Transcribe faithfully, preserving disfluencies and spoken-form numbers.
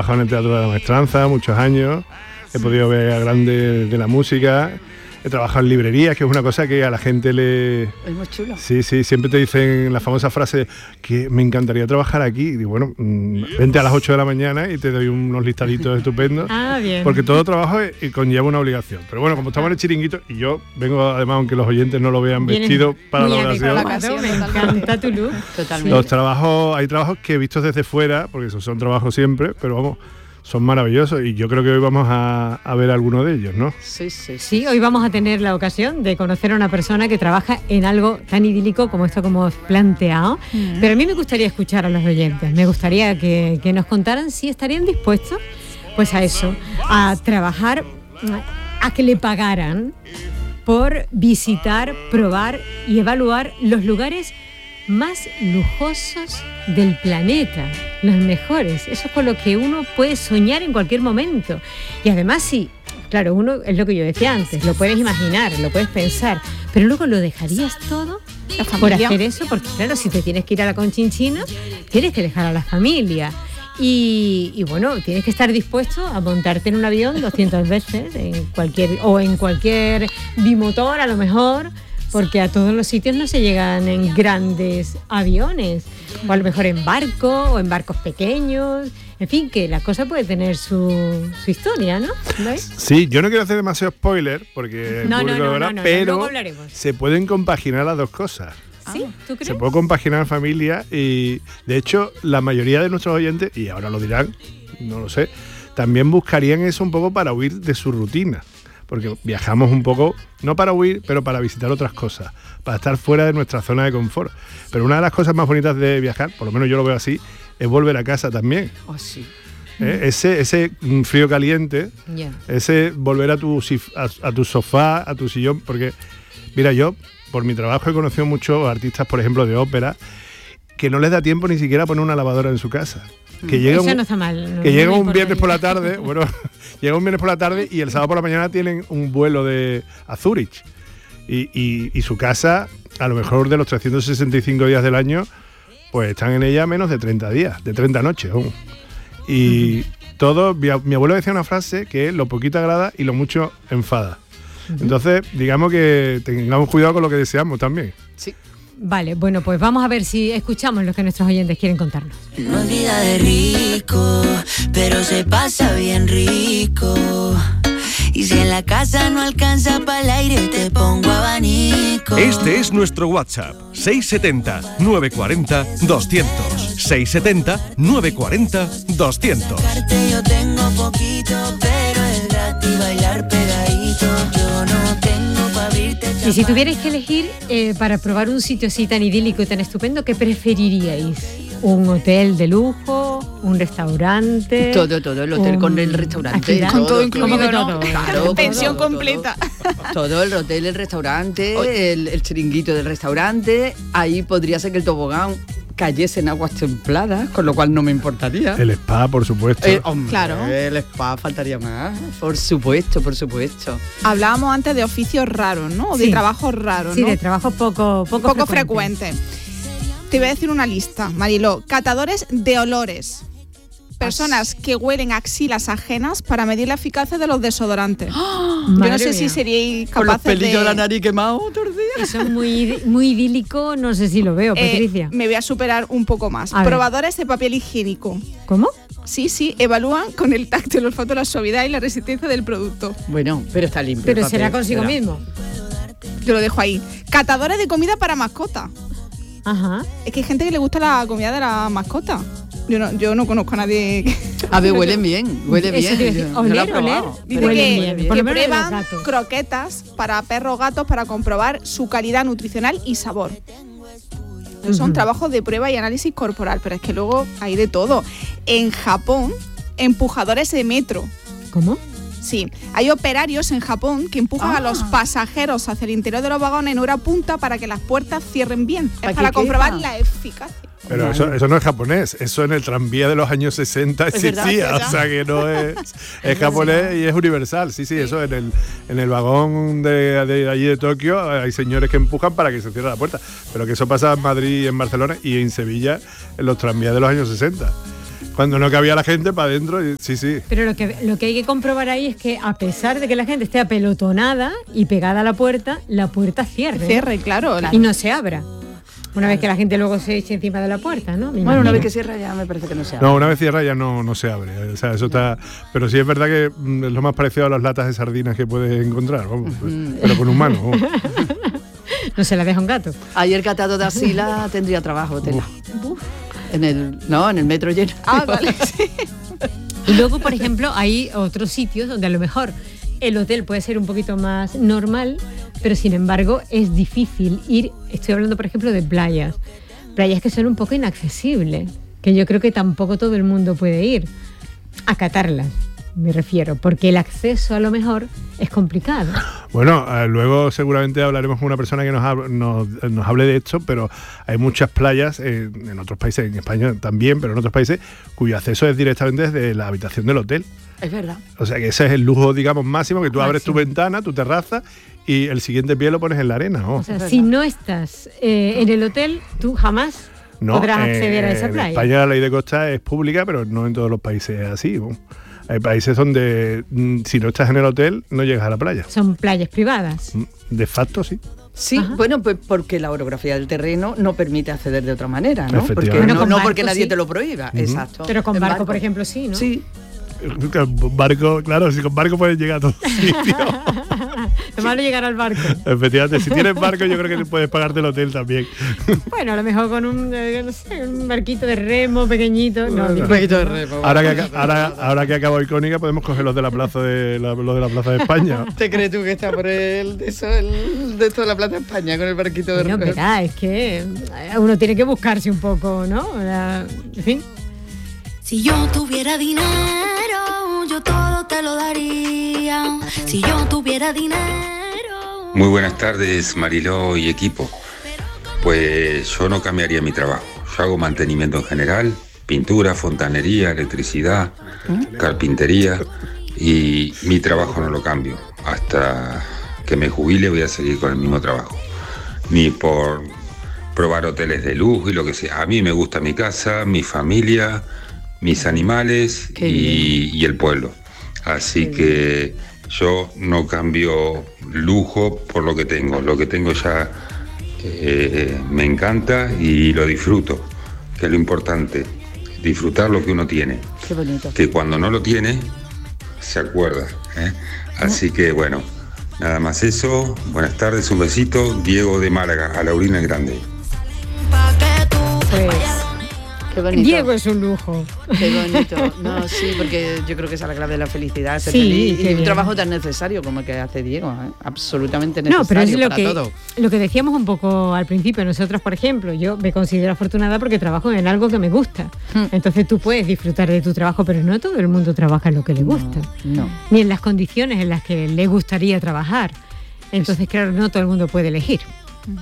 trabajado en el Teatro de la Maestranza muchos años, he podido ver a grandes de la música. He trabajado en librerías, que es una cosa que a la gente le... Es muy chulo. Sí, sí, siempre te dicen la famosa frase que me encantaría trabajar aquí. Y digo, bueno, mmm, vente a las ocho de la mañana y te doy unos listaditos estupendos. Ah, bien. Porque todo trabajo es, y conlleva una obligación. Pero bueno, como estamos en el chiringuito, y yo vengo, además, aunque los oyentes no lo vean, vestido para la ocasión. La ocasión, me encanta tu look. Totalmente. Los trabajos, hay trabajos que he visto desde fuera, porque esos son trabajos siempre, pero vamos... son maravillosos y yo creo que hoy vamos a, a ver alguno de ellos, ¿no? Sí, sí, sí. Sí, hoy vamos a tener la ocasión de conocer a una persona que trabaja en algo tan idílico como esto como hemos planteado, mm. pero a mí me gustaría escuchar a los oyentes, me gustaría que, que nos contaran si estarían dispuestos pues a eso, a trabajar, a que le pagaran por visitar, probar y evaluar los lugares más lujosos del planeta, los mejores. Eso es con lo que uno puede soñar en cualquier momento. Y además sí, claro, uno es lo que yo decía antes, lo puedes imaginar, lo puedes pensar, pero luego lo dejarías todo por hacer eso, porque claro, si te tienes que ir a la Conchinchina, tienes que dejar a la familia. Y, y bueno, tienes que estar dispuesto a montarte en un avión doscientas veces, en cualquier, o en cualquier bimotor a lo mejor, porque a todos los sitios no se llegan en grandes aviones, o a lo mejor en barco, o en barcos pequeños, en fin, que la cosa puede tener su, su historia, ¿no? ¿Veis? Sí, yo no quiero hacer demasiado spoiler, porque no, el público no, no, lo verá, no, no, pero luego hablaremos. Se pueden compaginar las dos cosas. ¿Sí? ¿Tú crees? Se puede compaginar familia y, de hecho, la mayoría de nuestros oyentes, y ahora lo dirán, no lo sé, también buscarían eso un poco para huir de su rutina. Porque viajamos un poco, no para huir, pero para visitar otras cosas, para estar fuera de nuestra zona de confort. Pero una de las cosas más bonitas de viajar, por lo menos yo lo veo así, es volver a casa también. Oh, sí. ¿Eh? Ese, ese frío caliente, yeah. ese volver a tu, a, a tu sofá, a tu sillón, porque, mira, yo por mi trabajo he conocido muchos artistas, por ejemplo, de ópera, que no les da tiempo ni siquiera a poner una lavadora en su casa. Que llega Eso un, no está mal. No, que no llega un importa viernes ya. por la tarde, bueno, llega un viernes por la tarde y el sábado por la mañana tienen un vuelo de a Zúrich. Y, y, y su casa, a lo mejor de los trescientos sesenta y cinco días del año, pues están en ella menos de treinta días, de treinta noches aún. Y uh-huh. todo, mi, mi abuelo decía una frase que es lo poquito agrada y lo mucho enfada. Uh-huh. Entonces, digamos que tengamos cuidado con lo que deseamos también. Sí. Vale, bueno, pues vamos a ver si escuchamos lo que nuestros oyentes quieren contarnos. No es vida de rico, pero se pasa bien rico. Y si en la casa no alcanza para el aire, te pongo abanico. Este es nuestro WhatsApp, seis setenta, novecientos cuarenta, doscientos. seis setenta, novecientos cuarenta, doscientos. Yo tengo poquito, pero es gratis bailar pegadito. Yo no tengo pa' abrirte. Y si tuvierais que elegir eh, para probar un sitio así tan idílico y tan estupendo, ¿qué preferiríais? ¿Un hotel de lujo? ¿Un restaurante? Todo, todo, el hotel un... con el restaurante. Con todo, todo incluido, ¿Cómo que ¿no? todo? Claro, pensión todo, completa. Todo, todo, el hotel, el restaurante, el, el chiringuito del restaurante. Ahí podría ser que el tobogán cayese en aguas templadas, con lo cual no me importaría. El spa, por supuesto. Eh, hombre, claro. El spa faltaría más. Por supuesto, por supuesto. Hablábamos antes de oficios raros, ¿no? O de sí. trabajos raros, sí, ¿no? Sí, de trabajos poco, poco, poco frecuentes. frecuentes. Te voy a decir una lista, Mariló. Catadores de olores. Personas que huelen axilas ajenas para medir la eficacia de los desodorantes. ¡Oh! Yo no sé mía. si seríais capaces con los pelillos de... de la nariz quemados todos los días. Eso es muy, muy idílico, no sé si lo veo, eh, Patricia. Me voy a superar un poco más. A Probadores ver. de papel higiénico. ¿Cómo? Sí, sí, evalúan con el tacto, el olfato, la suavidad y la resistencia del producto. Bueno, pero está limpio. Pero será consigo será. mismo. Yo lo dejo ahí. Catadores de comida para mascota. Ajá. Es que hay gente que le gusta la comida de la mascota. Yo no, yo no conozco a nadie que... A ver, huelen bien, huele bien. Decir, oler, oler. Dice Huelen que, bien. que Por lo menos prueban los gatos. croquetas para perros gatos para comprobar su calidad nutricional y sabor. Uh-huh. Son trabajos de prueba y análisis corporal, pero es que luego hay de todo. En Japón, empujadores de metro. ¿Cómo? Sí, hay operarios en Japón que empujan ah. a los pasajeros hacia el interior de los vagones en hora punta para que las puertas cierren bien. Es para comprobar quepa? la eficacia. Pero vale. eso, eso no es japonés, eso en el tranvía de los años sesenta existía, o sea que no es, es japonés y es universal, sí, sí, eso en el en el vagón de, de allí de Tokio hay señores que empujan para que se cierre la puerta, pero que eso pasa en Madrid, en Barcelona y en Sevilla en los tranvías de los años sesenta. Cuando no cabía la gente, para adentro, y- sí, sí. Pero lo que, lo que hay que comprobar ahí es que a pesar de que la gente esté apelotonada y pegada a la puerta, la puerta cierre. Cierre, claro. Y no se abra. Una vez que la gente luego se eche encima de la puerta, ¿no? Me Bueno, una imagino. vez que cierra ya me parece que no se abre. No, una vez cierra ya no, no se abre. O sea, eso está. Pero sí es verdad que mm, es lo más parecido a las latas de sardinas que puedes encontrar, vamos, pero con humano. Vamos. No se la deja un gato. Ayer catado de Asila tendría trabajo, tela. En el, no, en el metro lleno. Ah, vale, sí. Y luego, por ejemplo, hay otros sitios donde a lo mejor el hotel puede ser un poquito más normal, pero sin embargo es difícil ir. Estoy hablando, por ejemplo, de playas. Playas que son un poco inaccesibles, que yo creo que tampoco todo el mundo puede ir. A catarlas, me refiero, porque el acceso a lo mejor es complicado. Bueno, eh, luego seguramente hablaremos con una persona que nos, hab- nos, nos hable de esto, pero hay muchas playas eh, en otros países, en España también, pero en otros países, cuyo acceso es directamente desde la habitación del hotel. Es verdad. O sea que ese es el lujo, digamos, máximo, que tú abres tu Máximo. ventana, tu terraza, y el siguiente pie lo pones en la arena. ¿no? O sea, si no estás eh, en el hotel, tú jamás No, podrás eh, acceder a esa en playa. España la ley de costa es pública, pero no en todos los países es así. ¿no? Hay países donde mm, si no estás en el hotel, no llegas a la playa. Son playas privadas. Mm, De facto, sí. Sí, Ajá. bueno, pues porque la orografía del terreno no permite acceder de otra manera, ¿no? Porque Efectivamente. Bueno, no, con no barco porque nadie sí. te lo prohíba, exacto. Pero con En barco, por ejemplo, sí, ¿no? Sí, Barco, claro, si con barco puedes llegar a todos sitios. Lo malo es llegar al barco. Efectivamente, si tienes barco, yo creo que puedes pagarte el hotel también. Bueno, a lo mejor con un, eh, no sé, un barquito de remo pequeñito. No, ni- Ahora que, aca- ahora, ahora que acabo Icónica, podemos coger los de la plaza de la, los de la plaza de España. ¿Te crees tú que está por el de eso, el de esto de la Plaza de España con el barquito de Bueno, verá, es que eh, uno tiene que buscarse un poco, ¿no? La- en fin. Si yo tuviera dinero, yo todo te lo daría. Si yo tuviera dinero. Muy buenas tardes, Mariló y equipo. Pues yo no cambiaría mi trabajo. Yo hago mantenimiento en general, pintura, fontanería, electricidad, carpintería, y mi trabajo no lo cambio. Hasta que me jubile voy a seguir con el mismo trabajo. Ni por probar hoteles de lujo y lo que sea. A mí me gusta mi casa, mi familia, mis animales Qué y, y el pueblo. Así que yo no cambio lujo por lo que tengo. Lo que tengo ya eh, me encanta y lo disfruto, que es lo importante. Disfrutar lo que uno tiene. Qué bonito. Que cuando no lo tiene, se acuerda. ¿eh? Así que bueno, nada más eso. Buenas tardes, un besito. Diego de Málaga, a Laurina el Grande. Pues Qué bonito. Diego es un lujo. Qué bonito. No, sí, porque yo creo que esa es la clave de la felicidad, ser Sí, feliz. qué Y un bien. trabajo tan necesario como el que hace Diego, ¿eh? Absolutamente No, necesario pero es lo para que, todo. lo que decíamos un poco al principio. Nosotros, por ejemplo, yo me considero afortunada porque trabajo en algo que me gusta. Hmm. Entonces tú puedes disfrutar de tu trabajo, pero no todo el mundo trabaja en lo que le gusta. No. Ni en las condiciones en las que le gustaría trabajar. Entonces, claro, no todo el mundo puede elegir.